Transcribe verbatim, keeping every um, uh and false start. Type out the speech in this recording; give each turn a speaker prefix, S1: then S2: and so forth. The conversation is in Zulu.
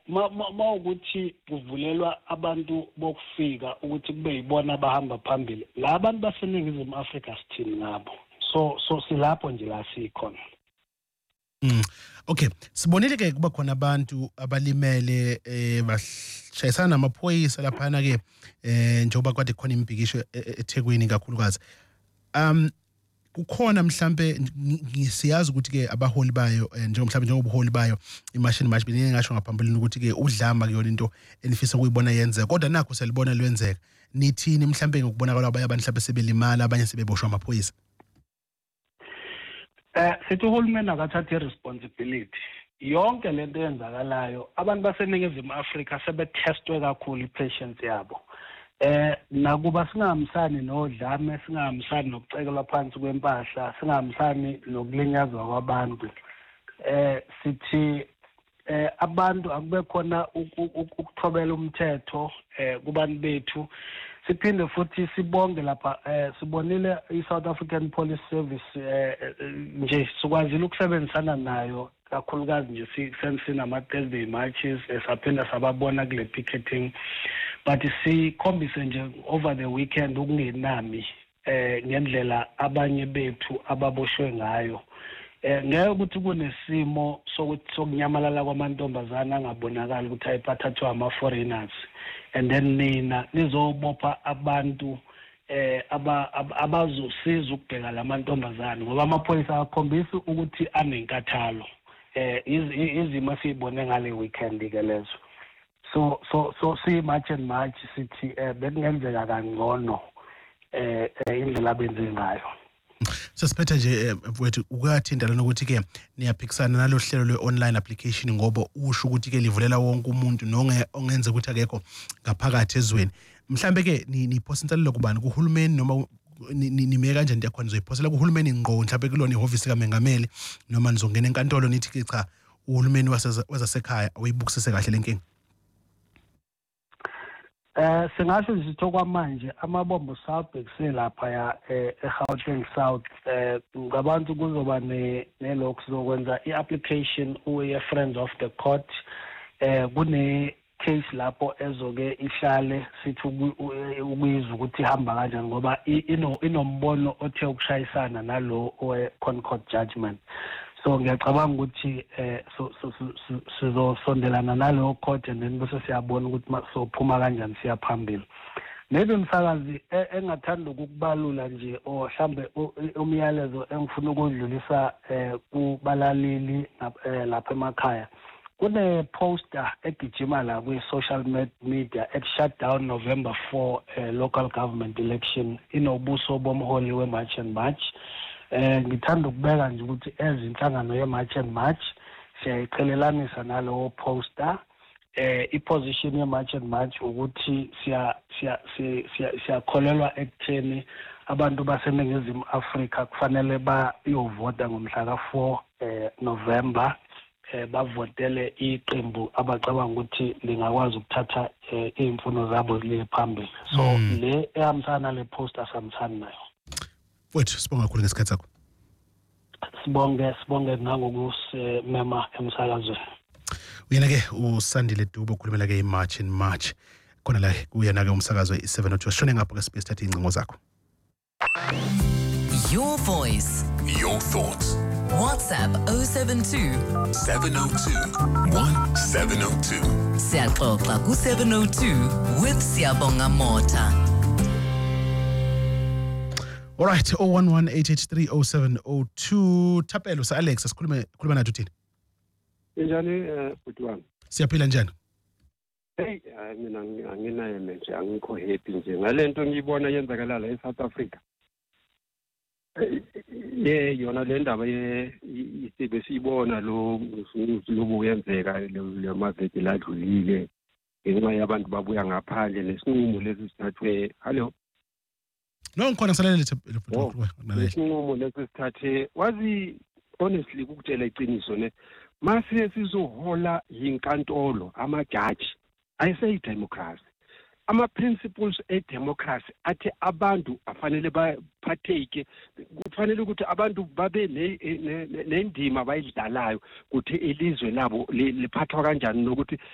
S1: mawukuthi kuvulelwa abantu bokufika ukuthi kube yibona abahamba phambili la abantu baseningizimu Afrika sithini ngabo so so silapho nje la sikhona.
S2: Mm. Okay, sibonile ke kuba khona abantu abalimele eh bashayisana namaphoyisa lapha na ke eh njoba kwade khona impikisho eThekwini kakhulukazi. Um kukhona mhlambe ngisiyazi ukuthi ke abaholi bayo njengoba mhlambe njengobuholi bayo imashini march benini ngasho ngaphambilini ukuthi ke udlama kuyona into enifisa ukuyibona yenzeka kodwa nakho selibona lwenzeka nithini mhlambe ngokubonakala abanye abantu mhlambe sebelimala abanye sebeboshwa amaphoyisa.
S1: Eh sithi uhulumeni akathathe responsibility yonke lento eyenzakalayo abantu baseningizimu Afrika sebetestwe kakhulu ipatience yabo. Eh nakuba singahambisani nodlame singahambisani nokucekelwa phansi kwempahla singahambisani nokulinyazwa kwabantu eh sithi eh abantu akube khona ukuthobela umthetho eh kubantu bethu siphinde futhi sibonge lapha eh sibonile iSouth African Police Service eh nje sikwazile ukusebenzisana nayo kakhulukazi nje sisensina ama Thursday marches esaphinda sababona kule picketing but sikhombise nje over the weekend ukungenami eh ngendlela abanye bethu ababoshwe ngayo eh ngeke ukuthi kunesimo sokuthi sokunyamalala kwamantombazana angabonakala ukuthi ayiphathathwa ama foreigners and then nina nizobopha abantu eh abazosiza ukubheka lamantombazana ngoba amaphoyisa akhombisa ukuthi anenkathalo eh izimo sibone ngale weekend ke lezo so so so si march and march sithi eh bekungenzeka kangcono eh indlela abenze ngayo.
S2: Sasiphetha nje mfowethu ukuyathinda lana ukuthi ke niyaphikisana nalo hlelo lwe-online application ngoba usho ukuthi ke livulela wonke umuntu nongenze ukuthi akekho ngaphakathi ezweni mhlambe ke niphosinsalelo kubani kuhulumeni noma nimeke kanjani ndiyakhona nizoyiphosela kuhulumeni ngqo mhlambe kulona ihhovisi kaMengameli noma nizongena enkantolo nithi ke cha uhulumeni wasekhaya uyibukisise kahle lenkinga.
S1: Eh singasho nje sithokwa manje amabombo South beselapha ya eGauteng South eh ngabantu kuzoba ne nelokho zokwenza iapplication uye friends of the court eh kune case lapho ezoke ihlale sithi ukuyizwa ukuthi ihamba kanjani ngoba inombono othe ukushayisana nalo owe Concord judgment so ngiyacabanga ukuthi eh so sizosondelana nalo court and then bese siyabona ukuthi sophuma kanjani siya phambili. Maybe msakazi engathanda ukukubalula nje o mhlambe umyalezo engifuna ukudlulisa eh kubalaleli lapha emakhaya kune poster egijima la kwi social media at shut down November fourth uh, local government election inobuso bomholi we March and March. Eh ngithanda ukubeka nje ukuthi ezinhlangano ye March and March siyayiqhelelanisa nalowo poster eh iposition ye March and March ukuthi siya siya siyakholelwa ekutheni abantu baseningizimu Afrika kufanele bayovota ngomhla ka four eh November eh bavotele iqembu abacabanga ukuthi lingakwazi ukuthatha izimfuno zabo ziye phambili so le ehambisana le poster samthana nayo.
S2: Futhi sibonga kakhulu ngesikhathi sakho.
S1: Sibonge sibonge nangokusimema emsakazweni.
S2: Uyena ke uSandile Dubo ukhulumela ke iMarch and March khona la kuyena ke umsakazo i-seven oh two shone ngapha ke space thatha ingcingo zakho.
S3: Your voice,
S4: your thoughts.
S3: WhatsApp oh seven two,
S4: seven oh two, one seven oh two.
S3: Siyaxoxa ku seven oh two with Siyabonga Mota.
S2: All right, oh one one eight eight three oh seven oh two. Thapelo sa Alex sikhuluma khuluma nathi uthini?
S5: Njani eh bhuti wami?
S2: Siyaphila njani?
S5: Hey, mina anginaye nje angikho happy nje ngalento ngiyibona yenzakala la eSouth Africa. Yeah, yona le ndaba ye isibe sibona lo lobu yenzeka le maveki ladlulile ngenxa yabantu babuya ngaphandle nesinqumo lesi sithathwe. Hello.
S2: No ngikhona ngisalele lebhuti
S5: wami. Isinqumo lesi sithathe wazi honestly ukutshela iqiniso ne mase sizohola yinkantolo amajaji ayise democracy. Ama principles e democracy athi abantu afanele baphatheke kufanele ukuthi abantu babe nendima bayidlalayo ukuthi ilizwe labo liphathwa kanjani nokuthi